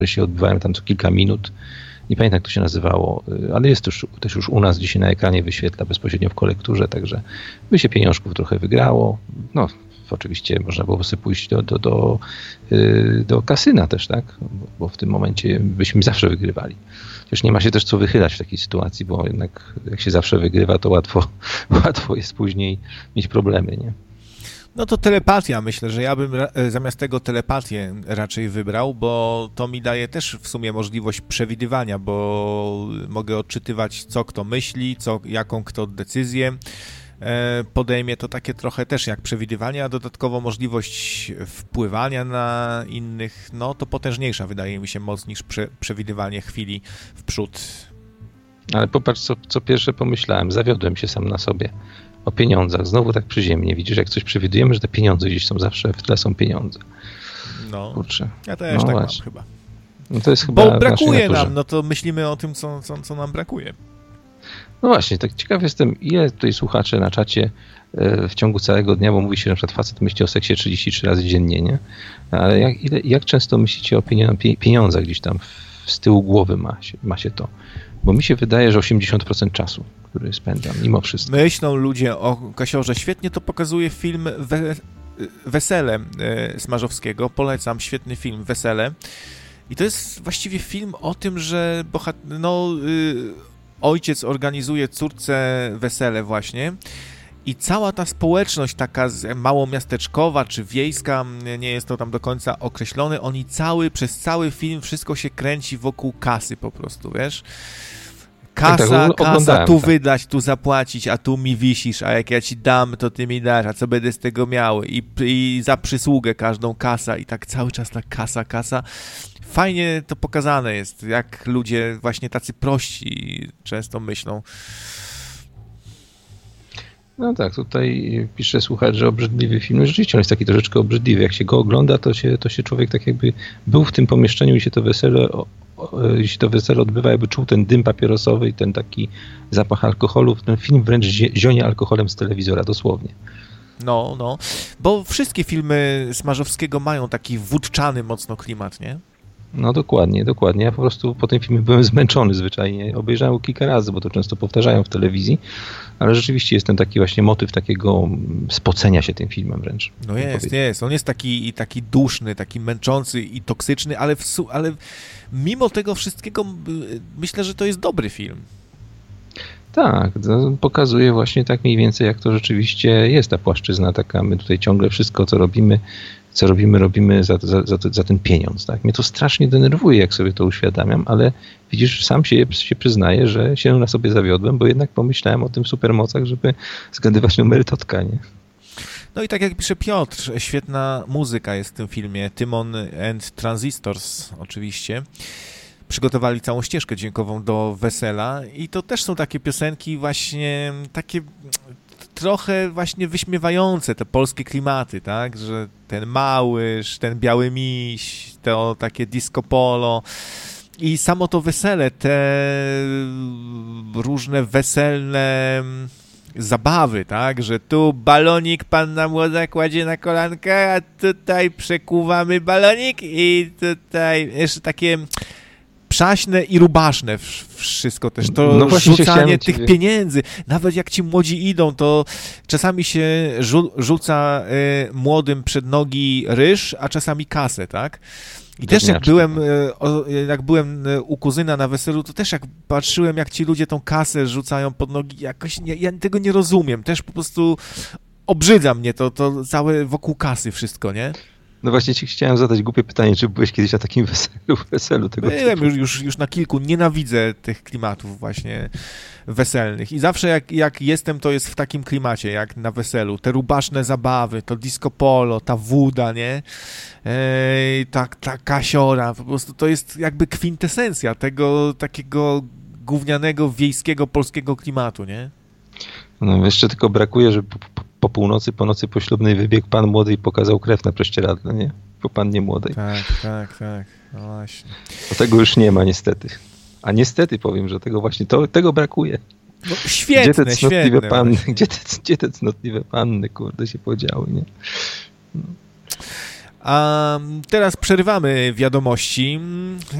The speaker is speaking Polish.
się odbywają tam co kilka minut. Nie pamiętam, jak to się nazywało, ale jest to też już u nas dzisiaj na ekranie wyświetla bezpośrednio w kolekturze, także by się pieniążków trochę wygrało. No, oczywiście można było sobie pójść do kasyna też, tak? Bo w tym momencie byśmy zawsze wygrywali. Chociaż nie ma się też co wychylać w takiej sytuacji, bo jednak jak się zawsze wygrywa, to łatwo jest później mieć problemy, nie? No to telepatia, myślę, że ja bym zamiast tego telepatię raczej wybrał, bo to mi daje też w sumie możliwość przewidywania, bo mogę odczytywać, co kto myśli, jaką kto decyzję podejmie, to takie trochę też jak przewidywanie, a dodatkowo możliwość wpływania na innych, no to potężniejsza wydaje mi się moc niż przewidywanie chwili w przód. Ale popatrz, co pierwsze pomyślałem, zawiodłem się sam na sobie. O pieniądzach. Znowu tak przyziemnie. Widzisz, jak coś przewidujemy, że te pieniądze gdzieś są zawsze, w tle są pieniądze. No, kurczę. Ja też tak właśnie mam chyba. No to jest chyba bo brakuje nam, no to myślimy o tym, co nam brakuje. No właśnie, tak ciekaw jestem, ile tutaj słuchacze na czacie w ciągu całego dnia, bo mówi się, że na przykład facet myśli o seksie 33 razy dziennie, nie? Ale jak często myślicie o pieniądzach gdzieś tam z tyłu głowy ma się to? Bo mi się wydaje, że 80% czasu, który spędzam, mimo wszystko. Myślą ludzie o Kasiorze. Świetnie to pokazuje film Wesele Smarzowskiego. Polecam, świetny film, Wesele. I to jest właściwie film o tym, że ojciec organizuje córce wesele właśnie i cała ta społeczność taka małomiasteczkowa czy wiejska, nie jest to tam do końca określone, przez cały film wszystko się kręci wokół kasy po prostu, wiesz? Kasa, tu wydać, tu zapłacić, a tu mi wisisz, a jak ja ci dam, to ty mi dasz, a co będę z tego miał? I za przysługę każdą kasa i tak cały czas ta kasa. Fajnie to pokazane jest, jak ludzie właśnie tacy prości często myślą. No tak, tutaj pisze słuchacz, że obrzydliwy film. No rzeczywiście on jest taki troszeczkę obrzydliwy. Jak się go ogląda, to się człowiek tak jakby był w tym pomieszczeniu i się to wesele odbywa, jakby czuł ten dym papierosowy i ten taki zapach alkoholu. Ten film wręcz zionie alkoholem z telewizora, dosłownie. No, bo wszystkie filmy Smarzowskiego mają taki wódczany mocno klimat, nie? No dokładnie. Ja po prostu po tym filmie byłem zmęczony zwyczajnie. Obejrzałem kilka razy, bo to często powtarzają w telewizji, ale rzeczywiście jest ten taki właśnie motyw takiego spocenia się tym filmem wręcz. No jest. On jest taki duszny, taki męczący i toksyczny, ale mimo tego wszystkiego myślę, że to jest dobry film. Tak, to pokazuje właśnie tak mniej więcej, jak to rzeczywiście jest ta płaszczyzna taka. My tutaj ciągle wszystko, co robimy za ten pieniądz. Tak? Mnie to strasznie denerwuje, jak sobie to uświadamiam, ale widzisz, sam się przyznaję, że się na sobie zawiodłem, bo jednak pomyślałem o tym supermocach, żeby zgadywać numery Totka, nie? No i tak jak pisze Piotr, świetna muzyka jest w tym filmie. Tymon and Transistors oczywiście. Przygotowali całą ścieżkę dźwiękową do Wesela i to też są takie piosenki właśnie takie trochę właśnie wyśmiewające te polskie klimaty, tak, że ten Małysz, ten Biały Miś, to takie disco polo i samo to wesele, te różne weselne zabawy, tak, że tu balonik panna młoda kładzie na kolanka, a tutaj przekuwamy balonik i tutaj jeszcze takie przaśne i rubaszne wszystko też, to rzucanie tych pieniędzy. Nawet jak ci młodzi idą, to czasami się rzuca młodym przed nogi ryż, a czasami kasę, tak? I też jak byłem u kuzyna na weselu, to też jak patrzyłem, jak ci ludzie tą kasę rzucają pod nogi, jakoś ja tego nie rozumiem. Też po prostu obrzydza mnie to całe wokół kasy wszystko, nie? No właśnie ci chciałem zadać głupie pytanie, czy byłeś kiedyś na takim weselu tego Byłem już na kilku, nienawidzę tych klimatów właśnie weselnych i zawsze jak jestem, to jest w takim klimacie, jak na weselu. Te rubaszne zabawy, to disco polo, ta wóda, nie? Ta kasiora, po prostu to jest jakby kwintesencja tego takiego gównianego, wiejskiego, polskiego klimatu, nie? No jeszcze tylko brakuje, że po północy, po nocy poślubnej wybiegł pan młody i pokazał krew na prześcieradle, nie? Po pannie młodej. Tak. No właśnie. Bo tego już nie ma niestety. A niestety powiem, że tego brakuje. No, świetne. Panny, gdzie te cnotliwe panny, kurde, się podziały, nie? No. A teraz przerywamy wiadomości